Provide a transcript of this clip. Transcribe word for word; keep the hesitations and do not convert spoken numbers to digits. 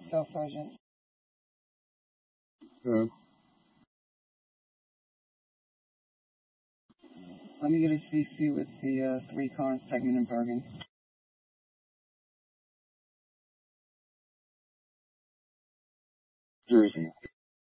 Staff Sergeant. Good. Let me get a C C with the uh, three cons, segment, and bargain. Jersey.